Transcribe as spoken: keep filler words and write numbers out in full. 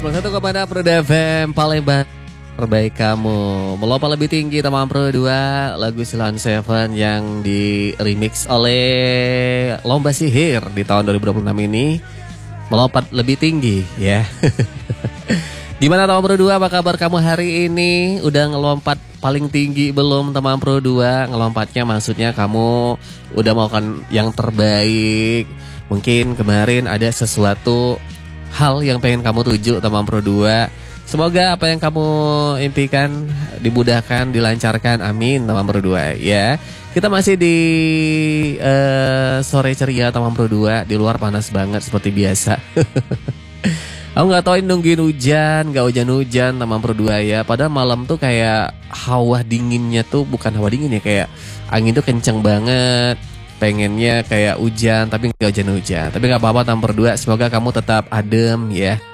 Satu kepada Pro F M Palembang terbaik kamu. Melompat lebih tinggi teman Pro dua, lagu Silon Seven yang di remix oleh Lomba Sihir di tahun dua ribu dua puluh enam ini. Melompat lebih tinggi ya. Gimana teman Pro dua, apa kabar kamu hari ini? Udah ngelompat paling tinggi belum teman Pro dua? Ngelompatnya maksudnya kamu udah melakukan yang terbaik. Mungkin kemarin ada sesuatu hal yang pengen kamu tuju teman Pro dua. Semoga apa yang kamu impikan dimudahkan, dilancarkan, amin teman Pro dua ya. Kita masih di uh, sore ceria teman Pro dua. Di luar panas banget seperti biasa. Aku gak tau ini nungguin hujan, gak hujan-hujan teman Pro dua ya. Padahal malam tuh kayak hawa dinginnya tuh bukan hawa dingin ya, kayak angin tuh kenceng banget. Pengennya kayak hujan tapi gak hujan-hujan. Tapi gak apa-apa teman Pro dua, semoga kamu tetap adem ya.